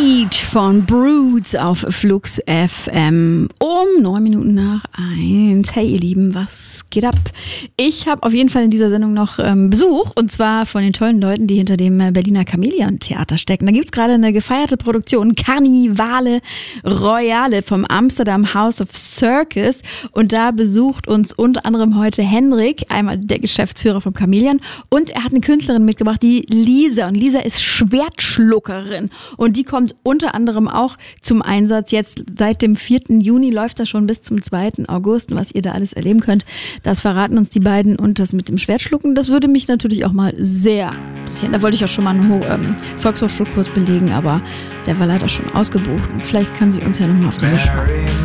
Beat von Broods auf Flux FM um 9 Minuten nach 1. Hey ihr Lieben, was geht ab? Ich habe auf jeden Fall in dieser Sendung noch Besuch, und zwar von den tollen Leuten, die hinter dem Berliner Chamäleon-Theater stecken. Da gibt es gerade eine gefeierte Produktion, Karnivale Royale vom Amsterdam House of Circus, und da besucht uns unter anderem heute Henrik, einmal der Geschäftsführer vom Chamäleon, und er hat eine Künstlerin mitgebracht, die Lisa, und Lisa ist Schwertschluckerin. Und die kommt unter anderem auch zum Einsatz. Jetzt seit dem 4. Juni läuft das schon bis zum 2. August. Und was ihr da alles erleben könnt, das verraten uns die beiden. Und das mit dem Schwertschlucken, das würde mich natürlich auch mal sehr interessieren. Da wollte ich auch schon mal einen Volkshochschulkurs belegen, aber der war leider schon ausgebucht. Und vielleicht kann sie uns ja nochmal auf die Mischung.